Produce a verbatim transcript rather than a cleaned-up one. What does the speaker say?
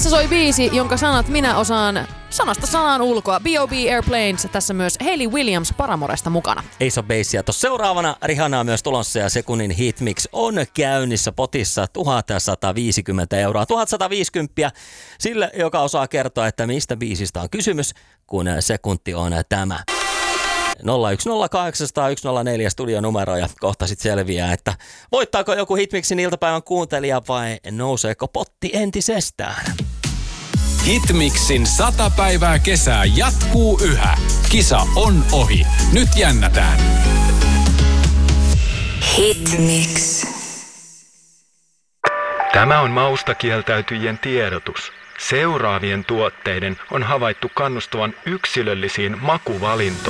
Tässä soi biisi, jonka sanat minä osaan sanasta sanaan ulkoa. B O B Airplanes, tässä myös Hayley Williams Paramoresta mukana. Ace of Basea. Tuossa seuraavana Rihannaa myös tulossa ja sekunnin hitmix on käynnissä potissa tuhatsataviisikymmentä euroa. tuhatsataviisikymmentä sille, joka osaa kertoa, että mistä biisistä on kysymys, kun sekunti on tämä. nolla yksi nolla kahdeksan nolla yksi nolla neljä studionumero ja kohta sit selviää, että voittaako joku Hitmixin iltapäivän kuuntelija vai nouseeko potti entisestään. Hitmixin sata päivää kesää jatkuu yhä. Kisa on ohi. Nyt jännätään. Hitmix. Tämä on mausta kieltäytyjien tiedotus. Seuraavien tuotteiden on havaittu kannustavan yksilöllisiin makuvalintoihin.